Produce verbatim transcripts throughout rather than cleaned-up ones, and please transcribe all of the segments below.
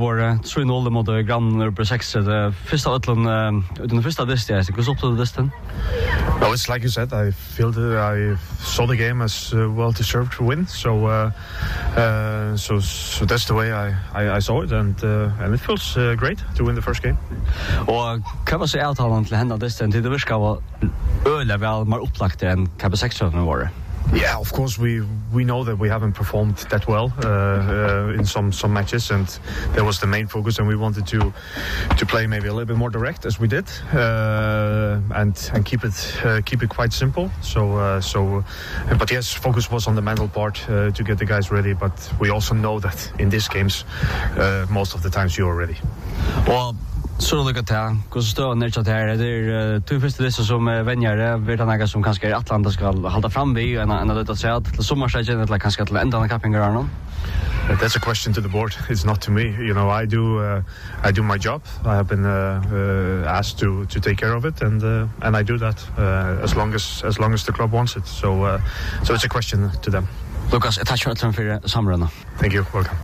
var tre noll mot Gran på sex. Det första ödlan den första distan. Hur så på distan? No, it's like you said. I feel that I saw the game as uh, well deserved to win. So, uh, uh, so, so that's the way I, I, I saw it, and uh, and it feels uh, great to win the first game. Och kan man säga avtalen till hända distan till det verkar vara öle väl mer upplagt än K B sex nu var det. Yeah, of course we we know that we haven't performed that well uh, uh, in some some matches, and that was the main focus, and we wanted to to play maybe a little bit more direct as we did, uh, and and keep it uh, keep it quite simple. So uh, so, uh, but yes, focus was on the mental part uh, to get the guys ready. But we also know that in these games, uh, most of the times you are ready. Well, så då lyckat här. Hur står det att här det är två första dessa som vänjare vet han några som kanske är Atlanta ska hålla fram vi en en det att säga att sommarsäsongen eller kanske till ända av kappingar någon. That's a question to the board. It's not to me. You know, I do uh, I do my job. I have been uh, uh, asked to to take care of it, and uh, and I do that uh, as long as as long as the club wants it. So uh, so it's a question to them. Lucas, tack så mycket för samrådet. Thank you. Welcome.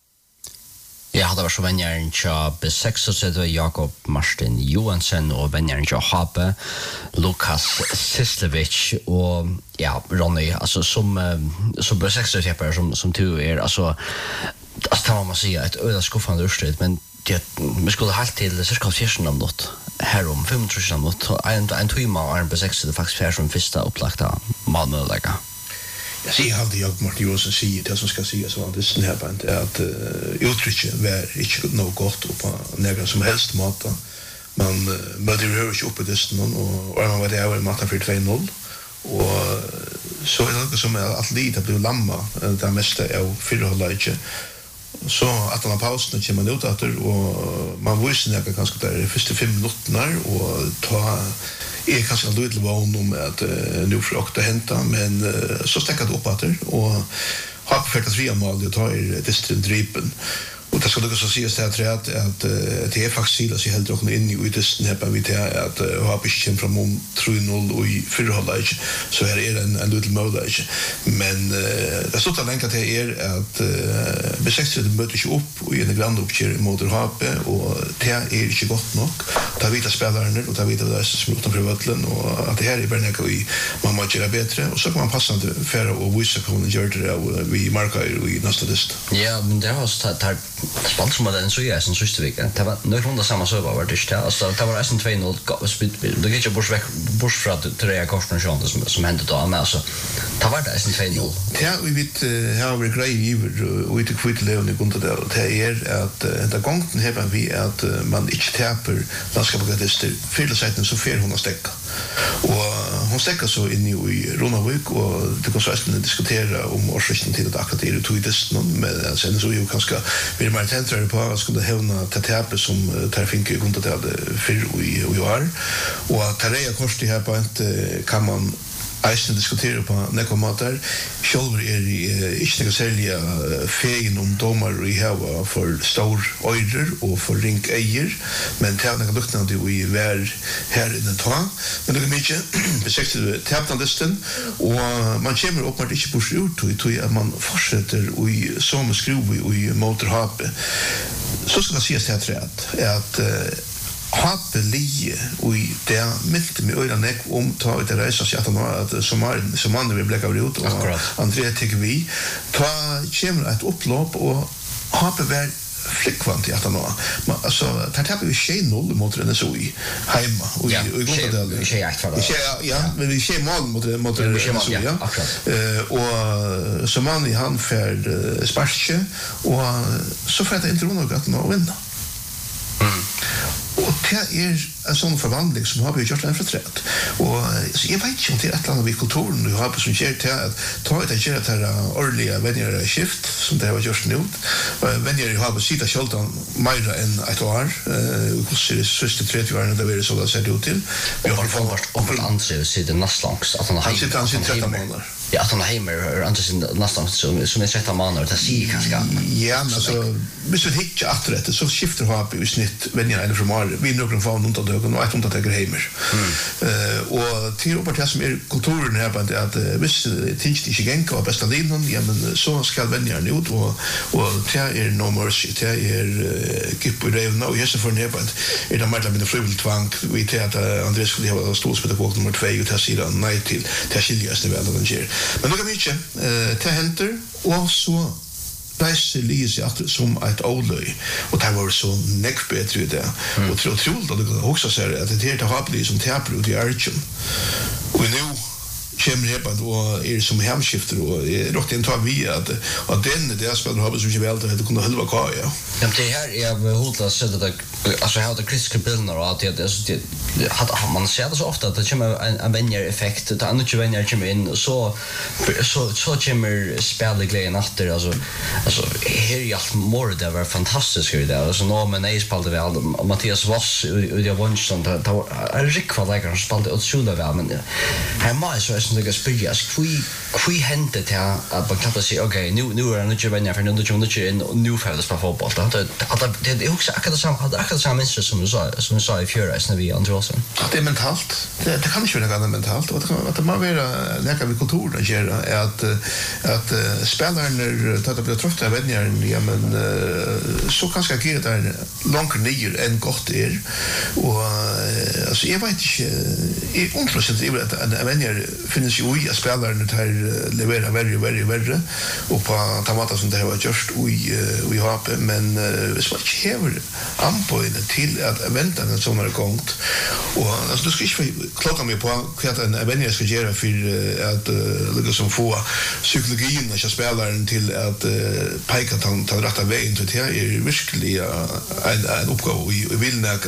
Ja, det var så vennjeren til B sex, så det var Jakob Martin Johansen og vennjeren til Habe, Lukas Sislevic og ja, Ronny, altså som, som B sex-tepper som, som du er, altså, altså det må man si et øyla skuffende urstrid, men det, vi skulle helt til cirka fjorten minutt, her om femogtretive minutt, og en, en time av en B sex det faktisk fjerde som første opplagte malmødelegget. Jag ser alltid Jakob Martin Johansson säger det som ska sägas om det här bandet är att uh, uttrycket var inte något gott och på några som helst mat. Man uh, möter ju inte upp i dysten och, och man var där och maten för två noll. Och så är det något som är att lite att bli lamma det mesta av fyra hållet. Så att man pausen och kommer man ut efter och man visste näka kanske där första fem minuterna och ta är kanske en lite vån om att uh, nu försökte hämta men uh, så stäckade upp att det och har försökt att tre mål det tar det dripen och det ska då så sägas det att att det är faktiskt Silas i helt och in i utesten här på vi till att ha bekämpat från om tre noll och i fyra hållet så är det en en liten mål men det står att länka till er att B sex det möter ju upp och i den granda uppkör mot Hape och det är inte gott nog ta vita spelarna och ta vita där som utanför vallen och att det här är bara något vi man måste göra bättre och så kan man passa inte för att visa på den gör det och vi markerar i nästa list. Ja, men det har tar sponsormodellen så är sen sista veckan. Det var nog runt samma så var det inte. Alltså det var nästan två noll det gick ju bort väck bort från att tre kostnader som som hände då med så det var det nästan två noll. Ja, vi vet här vi grej i och vi tycker vi lever i grund det det är att det gången har vi att man inte täpper landskapsgatister fyller sig så fel hon stäcka. Och hon stäcker så in i Ronavik och det går så att diskutera om orsaken till att akkurat det tog det men sen så ju kanske vi mer tentrare på att skulle hävna täpper som tar finke runt att det för i och år och att Tareja Korsti här på inte kan man Eisen diskuterar på några matar. Själv är det inte särskilt fegen om domar i hava för stor öjder och för rink ejer. Men tävlingar luktar det vi är här i den ta. Men det är mycket besökte tävlingslisten och man kommer upp med inte på ut och att man fortsätter i som skruv i motorhape. Så ska man se sig att att Hape lie och det mitt med öra neck om ta det resa sig att som man som man vill blicka ut och Andrea tycker vi ta kommer ett upplopp och Hape väl flickvant i att nå men alltså tar tappar vi tjej noll mot den så i hemma och i går det tjej ett för det ja men vi tjej mål mot mot den så ja eh och som man i han för sparske och så för att inte något att nå vinna. Och det är en sån förvandling som har vi gjort en förträtt. Och så jag vet inte om det är ett eller annat vid kulturen nu har på som ger till att ta ett att göra det här årliga vänjare skift som det har gjort nu. Vänjare har på sidan kjoltan mer än ett år. Och så är det sista trettio åren där vi är så där ser det ut till. Vi har fått om för andra sidan nästlångs att han har sitter han sitter tretton månader. Ja, att han är hemma och andra sidan nästlångs som som är tretton månader det säger kanske. Ja, men alltså hvis vi hittar att det så skiftar har vi i snitt vänjare eller från år vi några från någon av og ett undantag heimer. Eh och till och det som är kulturen här på att visst tinst inte gänga och bästa linan, ja men så ska vänja nu ut och och det är no mercy, det är gipp och det no yes för ner på det är mer med frivilligt tvång vi till att Andreas skulle ha storspedagog nummer två och ta sidan nej till till skiljas väl den ger. Men nu kan vi inte eh ta händer och så Reise Lise at som et åløy, og det var så nekk bedre i det. Og tro troligt at det kan også se at det er til Hapeli som taper ut i Arjun. Og nå kommer her og er som hemskifter, og jeg råkte en tag vi at at denne det spiller Hapeli som ikke vel til at kunne halva kvar, ja. Ja, det här är hotla så det alltså jag har det kritiska bilder och att det det man ser det så ofta att det kommer en en vänjer effekt att andra vänjer kommer in så så så kommer spela glädje efter alltså alltså här är allt more det var fantastiskt det alltså nå med nej spelade väl Mattias Voss och det var inte sånt att är rik för lägger spelade åt sjula väl men här måste så är det något spygas vi vi hände till att man kan säga okej nu nu är det inte vänjer för nu inte in nu för det på fotboll att det det också akkurat samma hade akkurat samma mönster som du sa som du sa i fjärde när vi Andreasen. Det är mentalt. Det, det kan inte vara något mentalt och det kan att man vill läka vid kontoret och göra är att att uh, spelaren tar det blir trött av vänner ja men uh, så kanske ger det en långt ner än gott är och uh, alltså jag vet inte i hundra i att en vänner finns ju i spelaren tar levererar väldigt väldigt väldigt och på tomata som det har gjort i vi har men hvis man ikke hever anbøyene til at eventen er sånn er gongt og altså du skal ikke klokka meg på hva en event skal gjøre for at uh, lykke som få psykologien ikke spilleren til at uh, peika til den rette veien til det er virkelig uh, en, en oppgave i, i vilnæka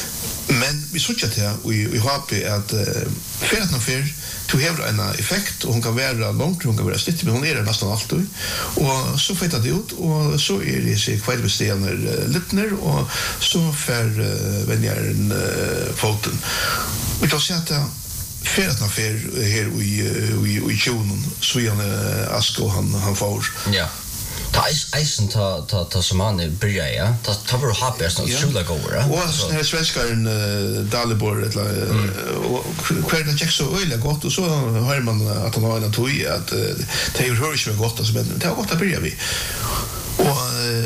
men vi sutja til vi, vi håper at uh, ferden og fer du har en effekt, og hun kan være langt, hun kan være snitt, men hun er nesten alltid. Og så feitar det ut, og så er det seg kveidbestener uh, littner, og så fer uh, vennjeren uh, foten. Vi kan se at ferden fer her i, i, i tjonen, så er han uh, Asko, han, han får. Ja. Ta eisen ta ta ta som han börjar ja ta ta var happy så skulle gå va och så här svenskaren Dalibor eller och kvar det så öle gott och så har man att han har en toj att det är hörs med gott så men det har gått att börja vi och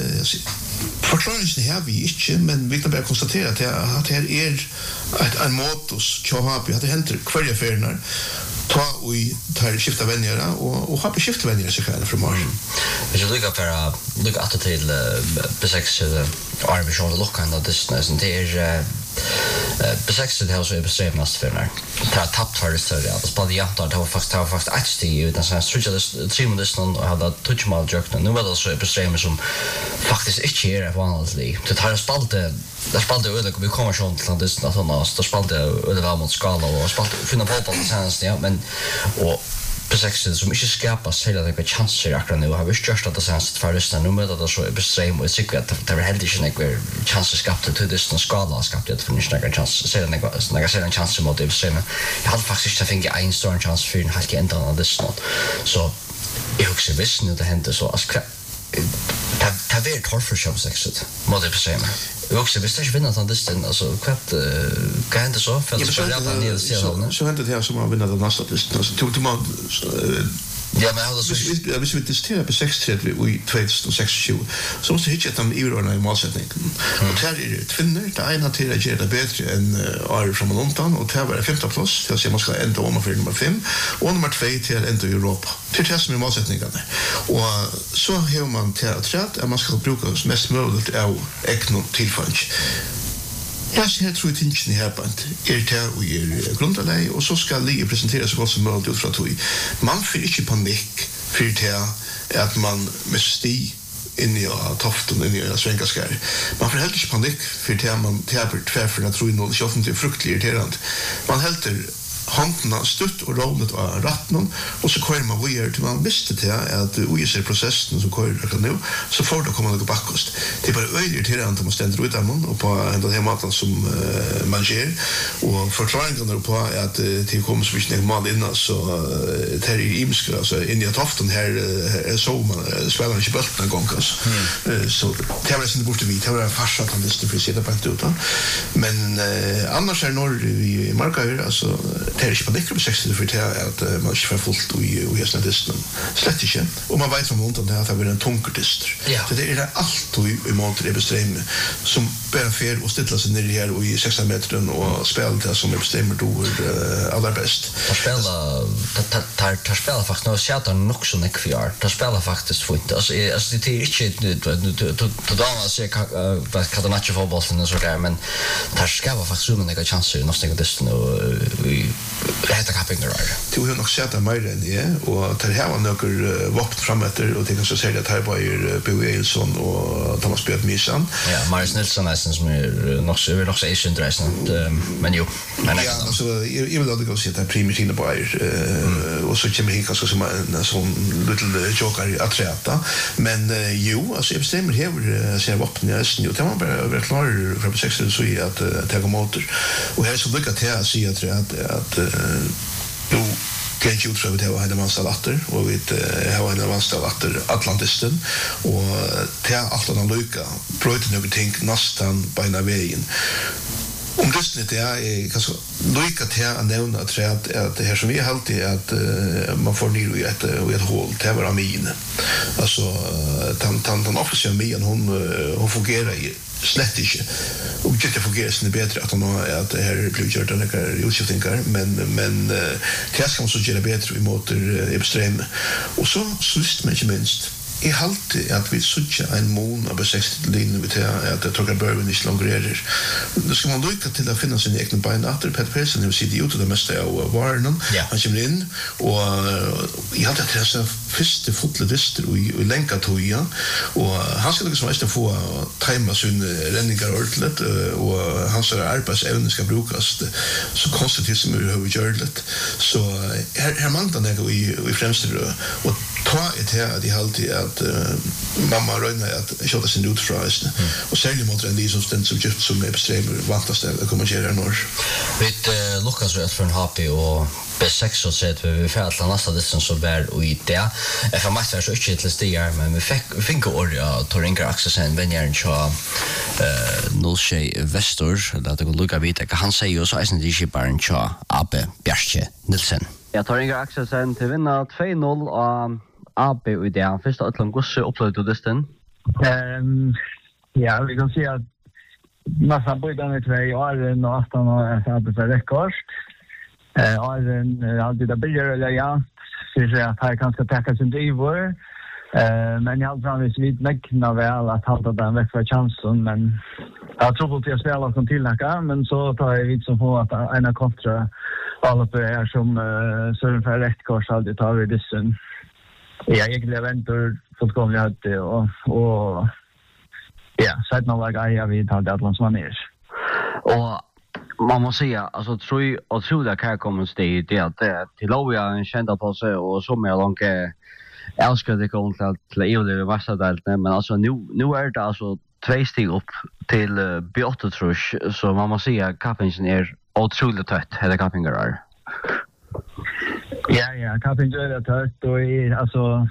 förklaringen här vi inte men vi kan bara konstatera att det här är ett en motus så happy att det händer kvar affärerna ta vi tar skifta vänner och och har skifta vänner så kan från morgon. Vi ska lycka för lycka att till B sex arvision och lucka ändå det nästan det är B sex det har så är bestämt för när ta tappt för det så det spelade jag då det var faktiskt det var faktiskt ett steg utan så stretcha det tre minuter någon hade touch mal jukt nu var det så bestämt som faktiskt inte är vanligt det har spaltat där spaltade öde vi kommer från till det så att då spaltade öde var mot skala och spaltade finna på på senast ja men och B sex som inte skapas hela det chanser akkurat nu har vi just att det senast för det nu med att det så är bestämt och säkert att det är helt inte några chanser skapade till det som skala skapade för inte några chanser så det några några sådana chanser mot det bestämt jag hade faktiskt jag tänker en stor chans för en helt ända av det snart så jag också visste nu det hände så att ta ta ver tar för shop sexet mot det bestämt jag också visste jag vinner den distan alltså kvart kan inte så för att spela där nere så så händer det här som har vunnit den nästa distan så tog man ja men alltså vi vi testerar på sex tre vi två sex tjugo så måste hitcha dem i eurona i målsättning och här är det finner det ena till att göra det bättre än är från London och det var femte plats så jag måste ändå om för nummer fem och nummer två till ändå i Europa till test med målsättningarna och så har man till att att man ska bruka mest möjligt av eknon tillfång. Jag ser tror jag inte här på är det och är grundläggande och så ska det presenteras så gott som möjligt ut från tog. Man får inte panik för det att man med sti in i toften in i svenska skär. Man får helt inte panik för det man täper tvärför att tro i noll tjugo fruktligt irriterande. Man helt håndene stutt og roligt av ratten, og så kører man videre til man visste til at i ser prosessen som kører akkurat nå, så får det komme noe bakkost. Det er bare øyler til at man stender ut av man, og på den her maten som uh, man gjør, og forklaringene på at uh, til kommer så mye mal innan, så uh, det er i imsker, altså inni at often her uh, så man uh, spiller ikke bølten en gang, altså. Mm. Uh, så det var nesten borte vidt, det var en farsatt han liste for å sitte bakt ut. Men uh, annars er når vi i Markaur, altså, det er ikke panikker på seksten for det at uh, man ikke får fullt i, i hesten disten. Slett ikke. Og man vet fra måneden det at det blir en tunker dister. Ja. Så det er alt i, i måneder i bestreime som bare fer og stiller seg ned her og i seksten meteren og spiller det som er bestreime doer uh, aller best. Det spiller, det spiller faktisk, når jeg ser det nok så nekk for år, det spiller faktisk fint. Altså, det er ikke, du damer sier Catenaccio-fotbollen og så der, men det skaper faktisk rom en egen chanser i norske disten og i heta kappinger er. Du har nok sett det mer enn jeg, og det her var noen våpen fremetter, og det kan så si at her var B O Eilson og Thomas Bjørn Misan. Ja, Marius Nilsson er som er nok så er nok så eisundreisende, men jo. Men ja, altså, jeg vil aldri gå og si at det er primitine på eier, og så kommer jeg kanskje som en sånn little joker i atreta, men jo, altså, jeg bestemmer hever sine våpen i eisen, jo, det var bare være klar fra på seksten så i at det går motor, og her er så lykket til å si at at jo kan ikke utfra vi til å ha en vannstalatter, og vi har en vannstalatter Atlantisten, og til alt annet lykka, prøyde noen ting nesten beina veien. Om lyssnet det är kanske lika till att nämna att att det här som vi alltid är att uh, man får ner i ett i ett hål till vara min. Alltså tant tant den officiella min hon hon fungerar i slett inte. Och det fungerar sen bättre att hon är att det här blir gjort den här utskiftningar men men det ska man så göra bättre i motor i extrem. Och så sist men inte minst I halte at vi suttja en mån av seksten linjer vi til at Torgar Børven ikke langererer. Da skal man lykke til å finne sin egen bein atter. Peter Persson har sittet ute det meste av varen. Ja. Han kommer inn, og jeg hadde til hans første fotle lister i, i lenka toga, og han skal liksom ikke få teima sin renningar ordentligt, og hans arbeidsevne skal brukes så konstruktivt som vi har gjort. Så her, her mangler jeg i, i fremste og ta et her at jeg halte at uh, mamma røyner at kjøtta sin ut fra mm. og særlig måtte en de som stend som kjøpt som er bestremer vantast til å komme til her når. Vi uh, lukkans rett for en H P og B seks og sett vi fikk alt neste distans som bær og i det. Jeg får mest være så ikke til stiger, men vi fikk, vi fikk året av Tor Ingar Akselsen, vennjeren til uh, Nolsjøy Vestor, da det går lukka vidt. Han sier jo så eisen de skiparen til A B Bjerke Nilsen. Ja, Tor Ingar Akselsen til vinna två noll og A B og det. Han første Atlant Gosse opplevde du disten? Um, ja, vi kan si at nesten på denne två åren og aftan og jeg hadde for rekord. Uh, åren uh, hadde det billigere eller ja, sier jeg at her kan skal takke sin driver. Uh, men jeg hadde framvis vidt nekna vel at halte den vekk fra chansen, men jeg tror på til å spille noen tilnakka, men så tar jeg vidt som på at en av kontra alle på her som uh, søren for rekord alltid tar vi dissen. Ja, egentlig venter fullkomlig høyt og, og ja, sedan var jeg vidt hadde Atlands maner. Og man må säga alltså tror jag och tror det kan komma steg det att det till lov jag en kända på sig och som jag långt älskar det kom till till E U det värsta delen men alltså nu nu är det alltså två steg upp till uh, B åtta tror jag så man måste säga kappen är otroligt tätt hela kappingar är. Ja ja, kappen är det tätt och i alltså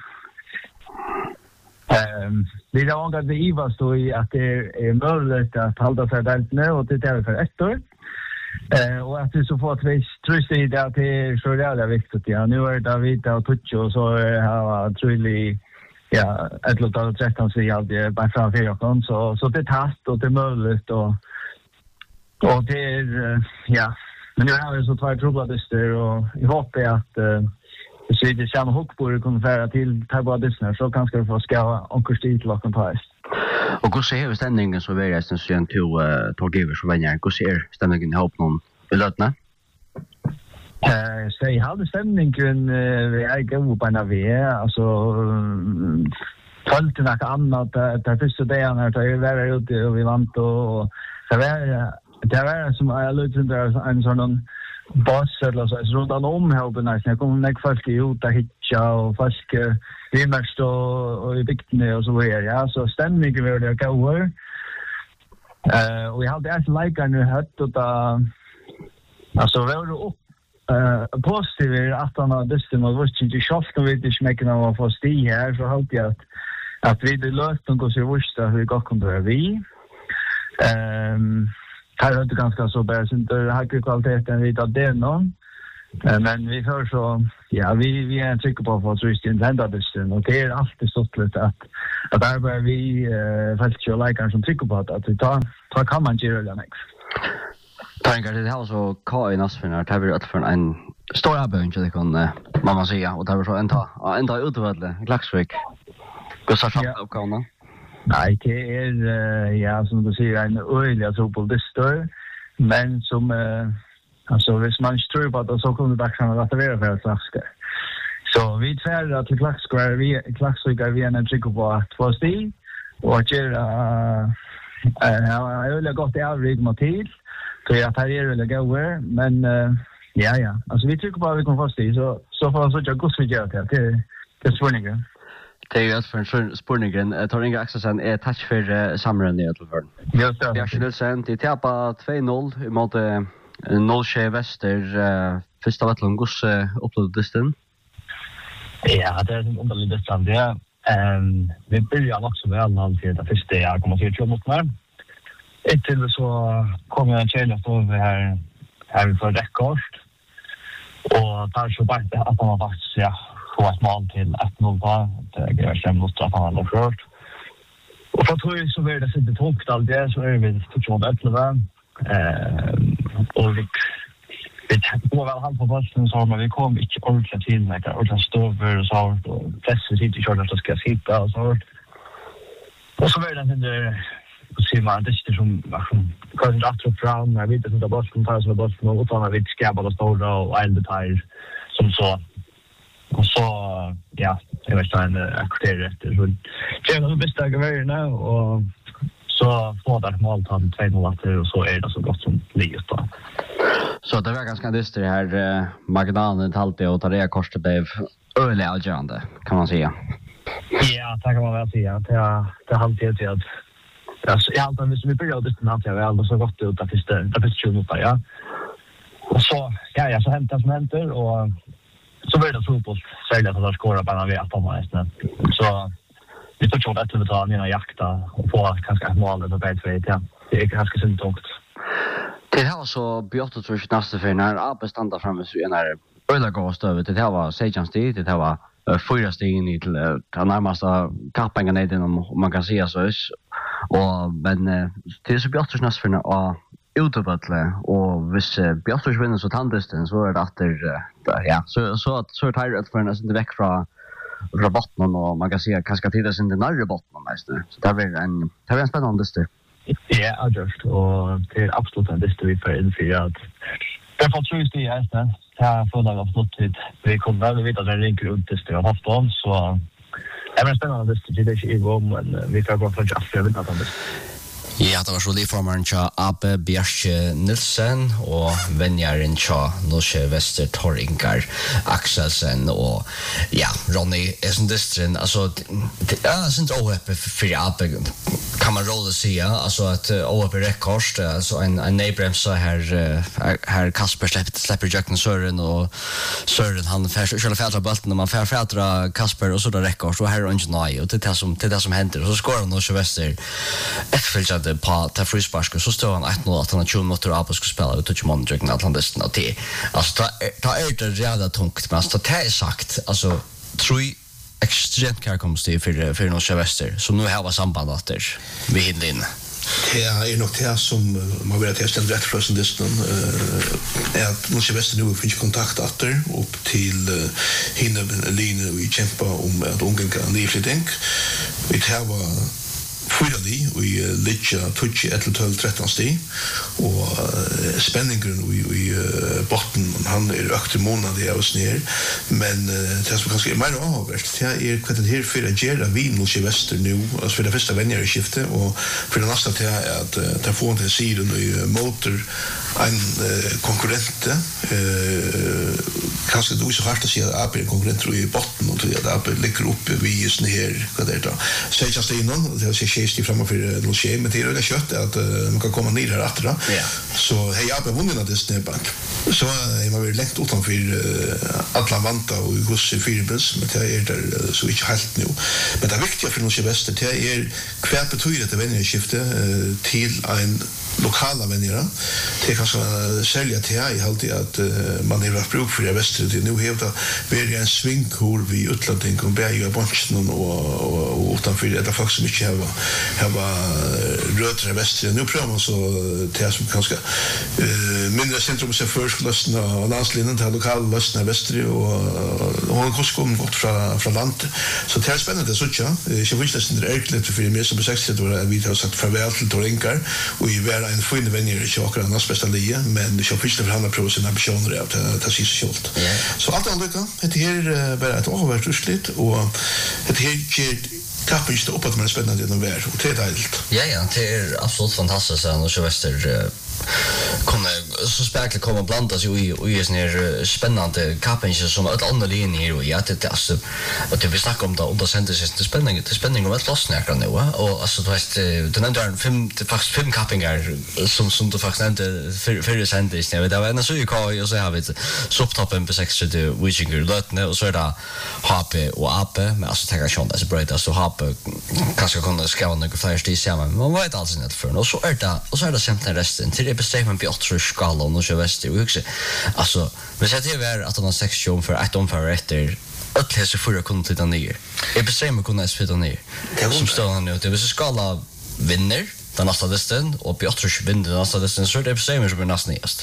ehm det är långt att det i var så i att det är möjligt att hålla sig där nu och det är för ett år. Eh och att du så får två trust i det att det är så jävla viktigt ja nu är det David och Tuccio så har truly ja ett lot av tretton så jag det bara från fyra kon så så det tast och det är möjligt och och det är ja men nu har vi så två trubbadister och jag hoppas att så det samma hookbord kommer färra till Tabadisner så kanske vi får ska onkurstit till och past. Och hur ser stämningen så är det sen så till uh, Torgivers och vänner. Hur ser stämningen ihop någon belötna? Eh, så jag hade stämningen vi är gå på när vi är alltså följt något annat det första dagen här det var ute och vi vant och så var det var som jag lutade en sån boss eller så runt om helpen nice. Jag kommer näck folk ut där hitcha och folk vi mest och i bygden och så här ja så stämningen vill det gå över. Eh och vi hade alltså like nu hött och då alltså väl upp eh positivt att han hade det med vad inte schafft och vi smäcker av för sti här så hoppas jag att att vi det löst och så visst hur det kommer vi. Ehm här är det ganska så bra så det har kvaliteten vid att det någon. Men vi hör så ja vi vi är tycker på för så just den ända det och det är alltid så lätt att att där bör vi eh fast ju like som tycker på att vi tar tar kan man göra det next. Tankar det här så K i Nasfjärden tar vi ut för en stor abön så det kan mamma säga och tar vi så en ta en ta utvärde Klaxvik. Hur så sant uppgåvan? Nej, det är ja som du säger en öliga fotboll det står men som alltså hvis man tror på att så kommer det bakom att det är för Klaxvik. Så vi tvär att Klaxvik vi Klaxvik vi är en trick på att få sti och göra eh öliga gott i avrigt motiv. Så jag tar er eller gå men ja ja alltså vi tycker på att vi kommer få sti så så får så jag gå så gör det det det svårningen. Det är ju för en spurningen. Tar inga Axelsen är touch för samrundan i Ötlvörn. Just det. Jag skulle säga att det är två noll mot noll tjej väster första vattlan goss upplevde distan. Ja, det är en underlig distan det. Ehm vi börjar också med alla till det första jag kommer till att mot mig. Ett till så kommer en tjej att över här här för rekord. Och tar så bara att man faktiskt ja på ett mål till ett noll på det är fem mot att han har kört. Och för tror jag så blir det sitter tungt allt det så är vi fortsatt Ötlvörn. Eh och vi vi går väl han på bollen så men vi kom inte ordentligt till med det och stover och så och fäster sitter kört att ska sitta och så. Och så blir det inte så man det är som som kanske att upp fram när vi inte tar bollen tar så bollen och tar vi ska bara stå och all detaljer som så. Och så ja, det var så en akkurat efter så det är det bästa grejer nu och så får det mål ta två noll och så är det så gott som livet då. Så det var ganska dyster här Magnanen talte och Tarea Korste blev öliga avgörande kan man säga. Ja, det kan man väl säga. Det är det har alltid till att alltså jag alltid visst vi började distan att jag var alldeles så gott ut att det det finns ju något ja. Och så ja, jag så hämtas mentor och så blir det fotboll särskilt att skåra på en vet om nästan. Så vi får tro att det tar mina jakta och få kanske ett mål eller bättre vet jag. Det är ganska synd tungt. Det här var så bjottet för nästa för när Ape standa framme så en är öliga goda stövet. Det här var Sejans tid, det här var fyra stegen i till den närmaste kappingen i den om man kan säga så. Och men det är så bjottet nästa för när utövatle och hvis Björtors vinner så tandisten så är det att ja så så att så tar det för nästan väck från rabatten och man kan se kanske tida sin den nära botten mest så det blir en det blir en spännande distur. Ja, just och det är absolut en distur vi för in för att jag får tro det är det här för några absolut vi kommer väl veta den ring runt distur och haft om så det blir spännande distur det är ju om men vi kan gå för just för vinna den. Ja, det var så livformaren tja Abe Bjarke Nilsen og venjaren tja Norske Vester Torringar Axelsen og ja, Ronny Esendistren altså, ja, jeg synes O F for Abe kan man råda säga alltså att O F rekord alltså en en nejbremsa här här Kasper släpper släpper Jöknen Sören och Sören han färs själva fältra bollen och man fär fältra Kasper och så där rekord så här är inte nej och det är det som det är det som händer och så skårar Norske Vester ett på ta frispark så står han ett noll att han har tjugo minuter att ska spela ut och man Jöknen Atlantisten och det alltså ta är det redan tungt men så det är sagt alltså tror extremt kärkomstig för för Norske Vester som nu har samband att det vi hinner in. Det är nog det som man vill att jag ställer rätt för oss distan är att Norske Vester nu finns kontakt åter upp till hinna linje vi kämpar om att undvika nyflyttning. Vi har fyra li och i Litcha Tucci ett tolv tretton sti och spänningen i i botten han är ökte månader jag oss ner men det som kanske är mer avvärt det är kvart det här för att göra vi nu i väster nu alltså för det första vänner i skifte och för det nästa till att ta få en sidan i motor en konkurrent eh kanske då så hårt att säga att är konkurrent i botten och det där ligger uppe vi just ner vad det är då säger jag innan det ser chase framför någon schema men det är det kött att man kan komma ner här efter så hej jag har vunnit det snäbank så är man väl längt utanför Atlanta och hos Firebus men det är där så inte helt nu men det viktiga för oss i väster det är kvart betyder det vänner skifte till en lokala vänner det kan så sälja till jag alltid att man är rätt bruk för det väster det nu hävda blir en svingkurv i utlandning och bär ju bunchen och utanför det faktiskt som inte har har rötter väster nu prövar man så det som kanske mindre centrum så först lösna och landslinjen till lokala lösna väster och och hur ska man gå från från land så det är spännande så tjå jag vill det är äckligt för mig som sex det vi har sagt farväl till Torenkar och i vara en fin vänner i chockar annars bästa lia men det ska först för andra prov sina ambitioner att ta sig skjult så allt andra kan det här bara ett övervärt urslit och det här ger kappen inte upp att man är spännande genom värld och det är dejligt. Ja, ja, det är absolut fantastiskt att så väster kommer så späckligt kommer blandas ju i och är sån här spännande kappen som ett annat linje och ja det alltså och det vi snackar om då och då sändes det spänning det spänning om att lossna kan nu och alltså du vet den ändrar fem det faktiskt fem kappingar som som det faktiskt inte för för det sändes det var en så ju kan och så har vi sopptoppen på sex till Wichinger lötne och så är det H P och A P men alltså tänker jag det så bra alltså H P kanske kunde skriva några fler stil samman men man vet alltså inte för och så är det och så är det sen resten till det bestämmer på åtta skalan och så väster och också alltså men så det är att han section för ett omför efter att det så för att kunna titta ner är bestämmer kunna spela ner som står han nu det är så skala vinner den nästa distan och på åtta vinner den nästa distan så det bestämmer som är nästan näst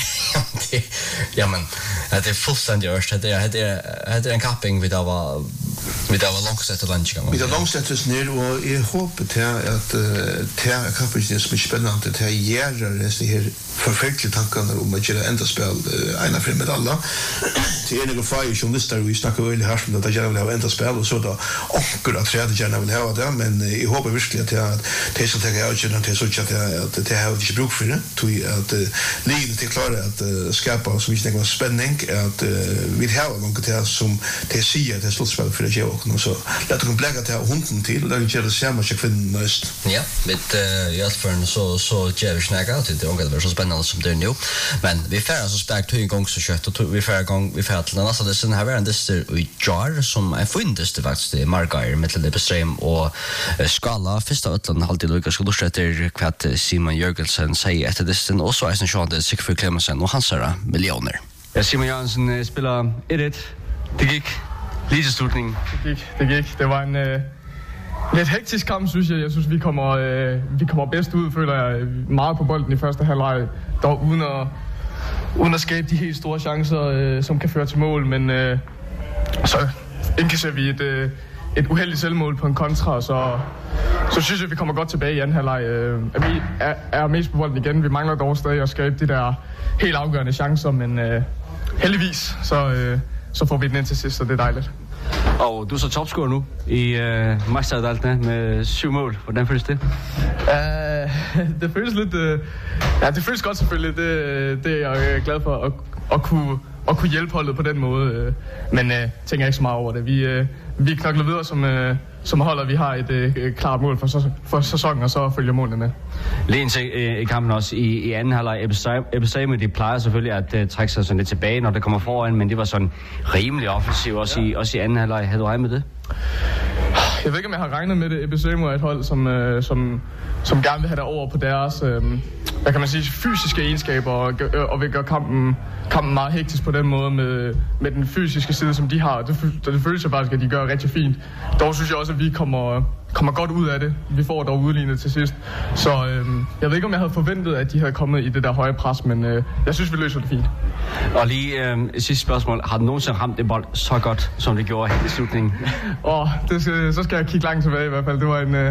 ja men det är fullständigt örs det är det är det är en capping vid av vid av långsätt och lunchgång vid av långsätt ner och jag hoppas att det cappingen som är spännande det ger det här förfärliga tankarna om att göra ända spel ena fram med alla till en och fire journalister vi snackar väl här som det gärna vill ha ända spel och så då och att träda gärna vill ha det men jag hoppas verkligen att jag det ska ta jag känner till så att det har inte bruk för det till att linjen till klara att skapa så mycket spänning att vi har något det som det säger det slutspel för det och så låt oss blägga till hunden till och det gör samma sak för näst ja med jag för så så ger snacka ut det och så spännande som det är nu men vi får alltså starkt två gånger så kött och vi får gång vi får till nästa det sen här är det i jar som är fundes det faktiskt det Margair med det bestrem och skala första utland alltid Lucas skulle sätta kvart Simon Jörgelsen säger efter det sen och så är sen Sean det Sigfrid Clemensen och hans era miljoner. Ja, Simon Jørgensen spiller ett ett. Det gik lige slutningen. Det gik, det gik. Det var en øh, lidt hektisk kamp, synes jeg. Jeg synes, vi kommer, øh, vi kommer bedst ud, føler jeg, meget på bolden i første halvleg, dog uden at, uden at skabe de helt store chancer, øh, som kan føre til mål. Men øh, så indkasserer vi et, øh, et uheldigt selvmål på en kontra, så, så synes jeg, vi kommer godt tilbage i anden halvleg. Øh, vi er, er mest på bolden igen. Vi mangler dog stadig at skabe de der helt afgørende chancer, men øh, heldigvis, så, øh, så får vi den ind til sidst, så det er dejligt. Og du er så topscorer nu i øh, Masterdaltene med syv mål. Hvordan føles det? Uh, det føles lidt... Uh, ja, det føles godt selvfølgelig. Det, det er jeg glad for at, at, kunne, at kunne hjælpe holdet på den måde. Uh, men uh, tænker ikke så meget over det. Vi, uh, vi knokler videre som, uh, som holder. Vi har et uh, klart mål for, for sæsonen, og så følger målene med. Lige til uh, i kampen også i, i anden halvleg. Ebbe Same, de plejer selvfølgelig at uh, trække sig sådan lidt tilbage, når det kommer foran, men det var sådan rimelig offensiv også, ja. i, også i anden halvleg. Havde du regnet med det? Jeg ved ikke, om jeg har regnet med det. Ebbe Same er et hold, som, øh, som, som gerne vil have det over på deres øh, hvad kan man sige, fysiske egenskaber og, og vil gøre kampen, kampen meget hektisk på den måde med, med den fysiske side, som de har. Det, det føles jeg faktisk, at de gør rigtig fint. Dog synes jeg også, at vi kommer, kommer godt ud af det. Vi får dog udlignet til sidst. Så øh, jeg ved ikke, om jeg havde forventet, at de havde kommet i det der høje pres, men øh, jeg synes, vi løser det fint. Og lige øh, sidste spørgsmål. Har du nogensinde ramt en bold så godt, som det gjorde helt i slutningen? Og det skal, så skal jeg kigge langt tilbage i hvert fald. Det var en, øh,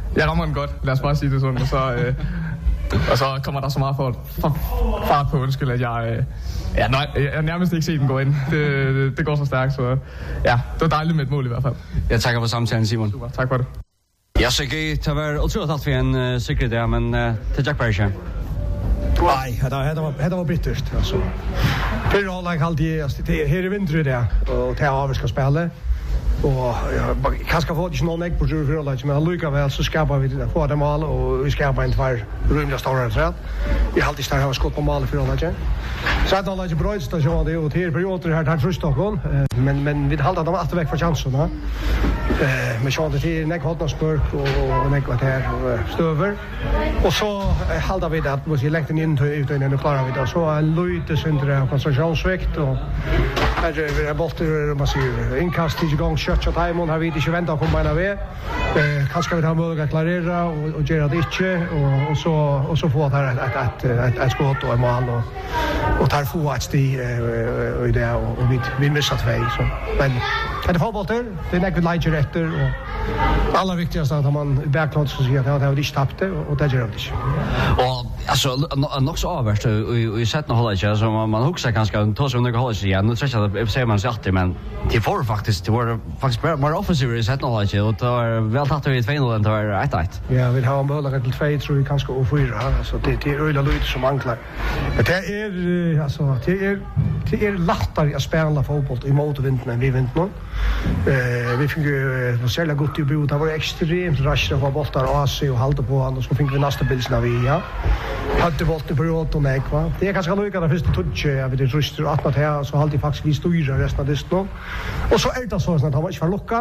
jeg rammer den godt, lad os bare sige det sådan, og så, øh, og så kommer der så meget for, for, fart på, undskyld, at jeg, øh, ja, nej, jeg har nærmest ikke set den gå ind. Det, det, det går så stærkt, så ja, det var dejligt med et mål i hvert fald. Jeg takker for samtalen, Simon. Super, tak for det. Jeg skal ikke til at være utroligt alt for en uh, sikkerhed der, men uh, til Jack Berge. Nej, det var, det var bittert, altså. Fyrre halvleg halvtid, altså, det er her i vinter i det, og det er av vi skal spille. Og ja, kanskje få ikke noen egg på tjue fyrre, men allikevel så skaper vi det, få det mål, og vi skaper en tvær rymlig større træt. Jeg har alltid stærkt har skott på mål i fyrre. Så det er ikke bra stasjon, det er jo til perioder her til Trøstokken, men, men vi halter dem alltid vekk fra chansen. Men så det til nek Hotnarsburg og nek var her støver. Og så halter vi det at vi legger den inn til utøyene, og klarer vi det. Så er løyte syndere av konsentrasjonsvekt, og her er bolter, man sier, innkast i gang, kjøtt og taimon, her vi ikke ventet å komme en ved. Eh, kanskje vi har mulighet å klarere og, og gjøre det ikke, og, og, så, og så få et, et, et, et, et skott og en mål, og, og tar få et sti uh, i det, og, og vi, vi misser tvei. Så. Men det er fotballter, det er nekket leger etter, og aller viktigast er at man i baklån skal si at det har ikke tapt det, og det gjør det ikke. Og altså, nok så avverst i setten å holde ikke, så man, man husker kanskje, tar seg under å holde ikke igjen, nå tror jeg at det ser man seg alltid, men de får faktisk, det var faktisk mer offensive i setten å holde ikke, og det var vel tatt i två noll, det var ett ett. Ja, vi har mulighet til två, tror jeg kanskje, og fyra, altså det, det er øyla lyd som mangler. Men det er, altså, det er, det er lettere å spille fotball i motvinden enn vi vinter. Uh, vi fikk jo særlig godt i bud, det var ekstremt raskt å få boltar av seg og halde på han, og så fikk vi neste bilsen av vi, ja. Hadde bolten på råd og nek, va. Det er kanskje lukket det første tudje, jeg vet ikke, ruster og atmat her, så halde de faktisk vi styrer resten av dysten. Og så er det sånn at han var ikke for lukka,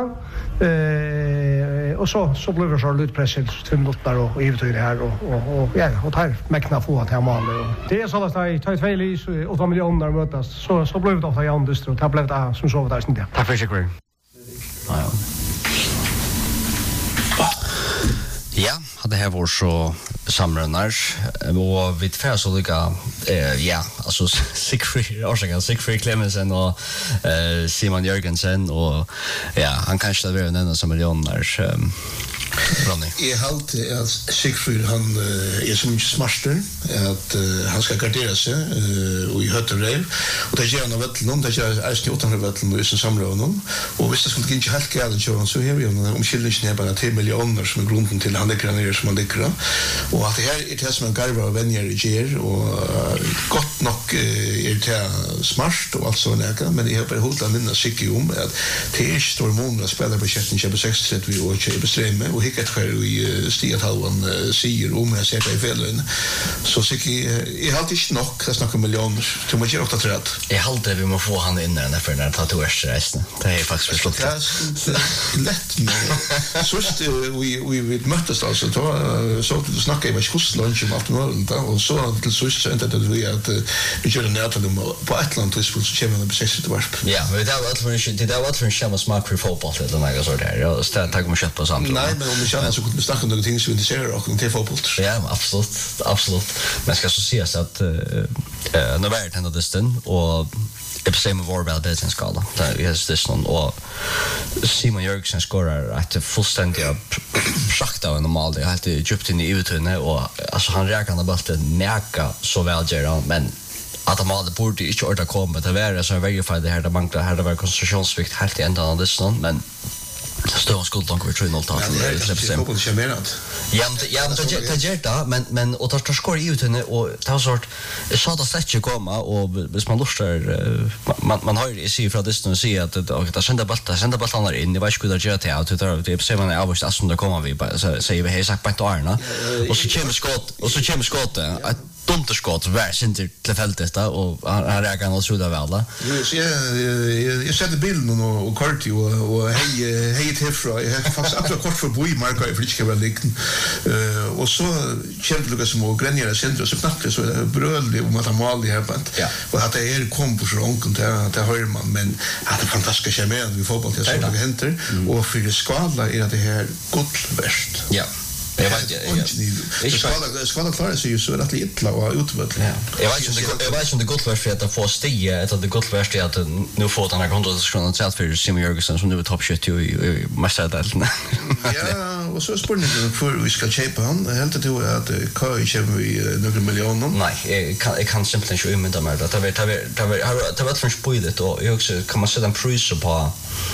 uh, og så, så ble det så lydpresset, två minutter og ivetøyre her, og, og, og, ja, og tar mekna få at her maler. Det er sånn at de tar tvei lis, åtta millioner møtes, så, så ble det ofte Jan Dyster, og det ble det som så var der snitt. Takk for sikker. Ja, ja, det här var så samrunnar och vi tvärs så lika eh, ja, alltså Sigfrid Orsaka, Sigfrid Clemensen och eh, Simon Jørgensen och ja, han kanske det var en enda som miljoner um, Ronny. Jag har alltid att Sigfrid han uh, är så mycket smarter att uh, han ska gardera sig uh, och i hötter rev och det gör han av vetteln, det gör han utanför vetteln och i sin samråden och hvis det skulle inte helt gärna köra så har vi ju omkyllningen är bara tio miljoner som är grunden till han dyker ner som han dyker och att det här är det som en garva av vänner i ger och uh, gott nog uh, är det smart och allt så näka men jag har bara hållit att minna Sigge om att det är stor mån att spela på chatten köpa sex trettio och köpa streame och hickat för i stigat halvan säger om jag ser det i fällen så Sigge är halt inte nog att snacka miljoner till man ger åtta träd. Jag håller vi måste få han in där för när tatuersresten. Det är faktiskt förstått. Det är lätt men så vi vi vi möttes alltså då så att snacka i vad skjuts lunch om aftonen och så till så så inte det vi att vi gör det att på Atlantis så kommer det precis det var. Ja, men det var allt för det var allt för en schema smak för fotboll det där så där. Jag står tag med kött på samt. Nej, men om vi känner så kunde snacka om de ting som vi ser och till fotboll. Ja, absolut. Absolut. Men ska så ses att eh när vart ändå distan och det är samma var väl det sen skala. Det är det någon och Simon Jørgensen skorar ett fullständigt schakt av normal det helt djupt in i utunne och alltså han räknar bollen näka så väl gör men att han hade borde inte orda komma det var så verify det här det manglar här det var koncentrationsvikt helt i ända av det sånt men det står en skuld långt tre noll tal. Ja, ja, det gör det, men men och tar skor i utan och tar sort så att det ska komma och hvis man lustar man man har ju se från distans se att det sända bollar sända bollar in det var ju skulle göra till att det ser man är avst som det kommer vi så säger vi har sagt på Arna och så kommer skott och så kommer skott att dunderskott var center till fältet och han räknar och så där väl. Jag jag sätter bilden och och kort och och hej hej till fra jag har faktiskt akkurat kort för boy marker i fritska väl liken. Eh och så kände Lucas som och Grenier center så knappt så brödlig om att han mål i här bant. Och att det är kom på så långt där där hör man men att det fantastiska charmerande vi fotboll till så det händer och för det skadlar är det här gott värst. Ja. Jag vet jag. Skvala skvala klarar sig ju så rätt illa och utvärd. Ja. Jag vet inte jag vet inte det gott värst för att få stiga att det gott värst är att nu får den här kontraktskronan så att för Simon Jörgensen som nu är topp sjuttio i Mästerdelen. Ja, och så spänner för vi ska köpa han. Helt det att kan köpa vi några miljoner. Nej, jag kan jag kan simpelthen inte umynda mig att det vet det vet det vet från spoilet och jag också kan man sätta en pris på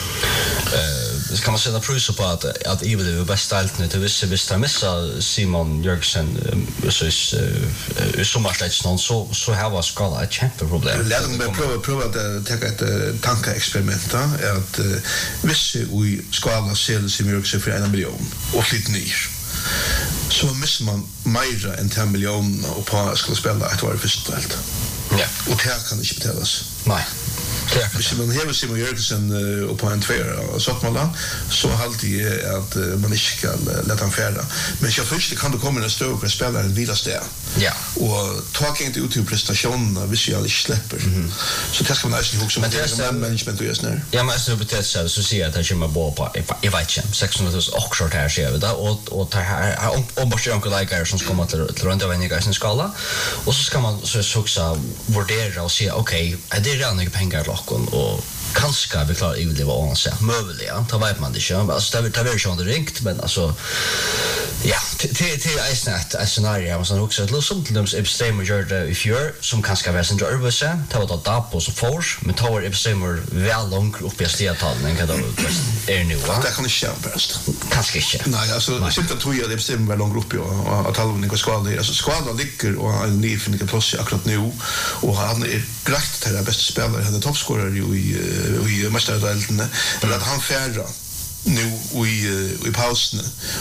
eh kan man sätta pris på att att Evil är bäst ställt nu till vissa vissa missa Simon Jörgensen så är så mycket någon så så här var skala ett jätteproblem. Låt mig prova prova att ta ett tankeexperiment att vissa vi skala sälja Simon Jörgensen för en miljon och lite ner. Så missar man mer än tio miljoner och på ska spela ett år första helt. Ja. Och det kan inte betalas. Nej. Hvis man hever Simon Jørgensen uh, på en tver og Sottmala, så halte jeg at uh, man ikke skal uh, lette han færda. Men jeg først kan det komme en større og spiller en videre sted. Ja. Og tak egentlig ut til prestasjonene hvis jeg ikke slipper. Mm-hmm. Så det skal man nesten huske om det er management og gjørs nær. Ja, men jeg betyder seg, så sier jeg at jeg kommer på på, jeg vet ikke, seks hundre tusen akkurat her sier vi da, og, og det her er ombortsett onkel leikere som skal komme til, til rundt av en i sin skala, og så skal man så huske vurdere og si, ok, er det redan ikke penger til åkken, og kanske vi klarar ju det var on sig möjligt ja ta vet man det ju alltså det det är ju inte ringt men alltså ja till till är snart ett scenario och så också ett liksom till dem extreme major if you're som kanske vara sen nervös ta vad det där på så force men ta var extreme väl långt upp i stället men kan då är nu va det kan inte köra bäst kanske inte nej alltså jag syns att tror jag det extreme väl långt upp och att alla ni ska det alltså skvadra ligger och en ny finniga plats akkurat nu och han är grätt till den bästa spelaren han är toppscorer ju i i Mästerdelen eller att han färra nu i i pausen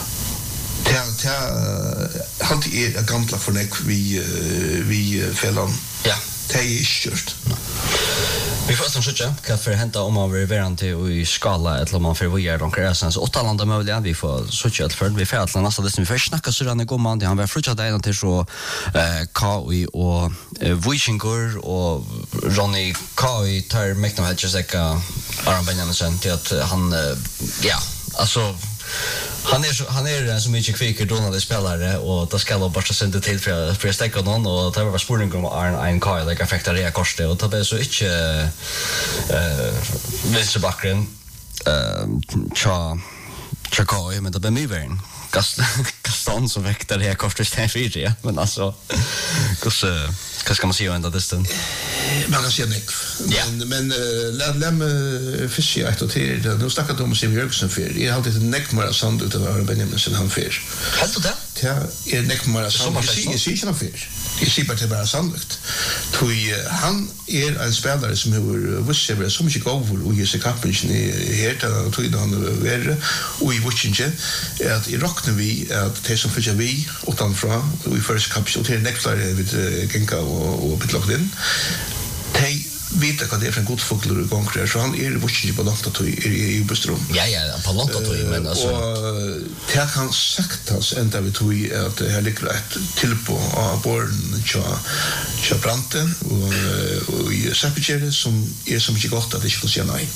ta ta han är gamla för nek vi vi fällan ja det är kört vi får som söka kan för hämta om av verante i skala eller man för vi är onkel Essens åtta landa möjliga vi får söka för vi får att nästa det som vi först snackar så den går man det han var frutja där till så eh Kai och Wishingur och Ronny Kai tar mäkta med just like Aron Benjamin till att han ja alltså han är så, han är en så mycket kvickare donade spelare och då ska jag bara sända till för för stäcka någon och det var spårning om Aron en Kai like affektar det kostet och det är så inte eh vänster backen eh cha cha Kai men det blir mer Gaston som väckte det här kostet sten fyra men alltså hur Vad ska man säga ända distan? Man kan säga nej. Men men låt läm fiska ett och till. Nu snackar de om Simon Jörgensen för. Jag har alltid ett neckmara sand utan att Benjamin sen han för. Helt det? Ja, är neckmara sand. Jag ser jag ser inte för. Jag ser bara det bara sandigt. Tui han är en spelare som har vuxit så mycket gåvor och ger kappen i helt och tui han är och i vuxinge att i rocknar vi att det som för vi utanför och i första kapitel till neckmara vid Genka och och locked in. Tej vet att det är en god fågel och gånger så han är vuxen på långt att i i bestrom. Ja ja, på långt att men alltså och det kan saktas ända vi tog att det här ligger ett till på born cha cha branten och och i Sappichere som är så mycket gott att det ska säga nej.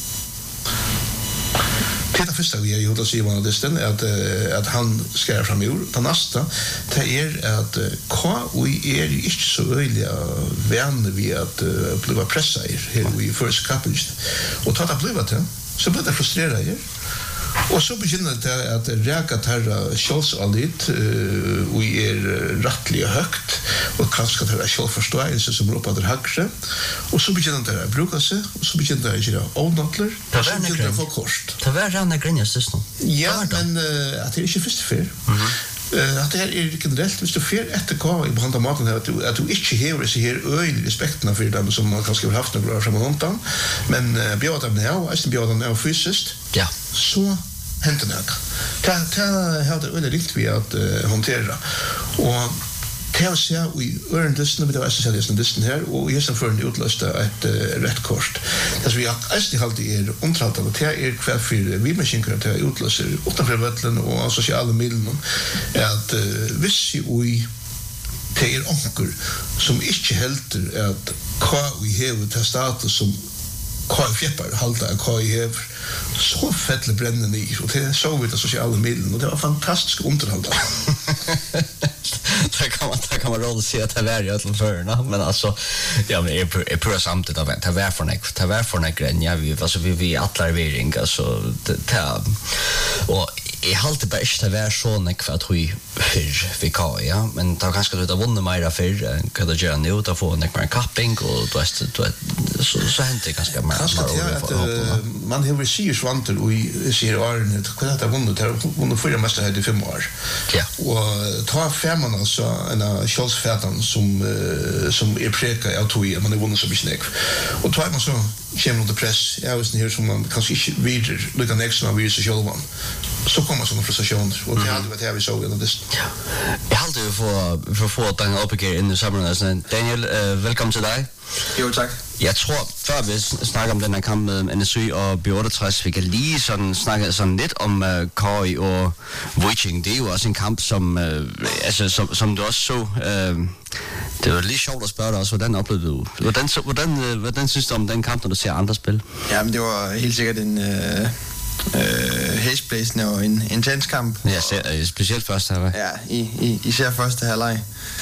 Peter första vi gjorde oss i vad det stämmer att att han skär fram ur den nästa det är att K vi är inte så öliga vänner vi att bli pressade här i first couple och ta det bli vad det så blir det frustrerande och så begynner det att räka tarra självsaldit och är rättligt högt och kanske det är självförståelse som ropar det högre och så begynner det att bruka sig och så begynner det att göra ordentligt och så begynner det att få kost. Det var redan grinja system. Ja, men att det är inte först för. Uh, att det här är generellt, hvis du fer etter hva i behandla maten her, at du, at du ikke hever sig her øyelig respekten for dem som man kanskje har haft noen år frem og håndan, men uh, bjør dem ned, og eisen bjør dem ned fysiskt, ja. Så henter det. Det har det øyelig rikt vi at uh, håndtere. Og det å se i ørendisten, og vi har eisen sett i disten her, og i eisen føren utløste et uh, rett kort. Det som vi har eisen alltid er omtraltet, og det er hver for vi mennesker til å utløse utenfor vøtlen og sosiale midlene, at uh, hvis vi det er onker som ikke helter at hva vi hever til status som Kaj Fjeppar, halda Kaj hever så fettle brennende ny, og det så vi det sociale middelen, og det var fantastisk underhold. Det kan man det kan man roligt se att det är ju till förna, men alltså ja men är är på samtidigt av det var för nek det var för nek ja vi alltså vi vi alla väring alltså det och jag håller bara inte vara så nek för att vi för vi kan ja men då kanske det vunnit mer för kan det göra nu då få nek mer capping och då är det så så hänt det ganska mer man har väl sig svanter och ser Arne vad det vunnit det vunnit förra mästare i fem år ja och ta femman så en Charles som uh, som är präka av tog man är vunnit så mycket och tar man så kommer det press jag visste här som man kanske inte vidare lika nästa som vi så själva så kommer såna frustrationer och det hade varit här vi såg det det ja jag hade ju för för få den upp igen i sommaren Daniel uh, velkommen til dig. Jo tak. Jeg tror, før vi snakker om den her kamp med N S Y og B otteogtres, vi kan lige sådan snakke sådan lidt om uh, Køge og Viking. Det er jo også en kamp, som, uh, altså, som, som du også så. Uh, det var lige sjovt at spørge dig også, hvordan oplevede du? Hvordan, så, hvordan, uh, hvordan synes du om den kamp, når du ser andre spil? Jamen, det var helt sikkert en uh, uh, hæsblæsende og en intens kamp. Ja, ser, uh, specielt første halvleg. Ja, i, i, især første halvleg.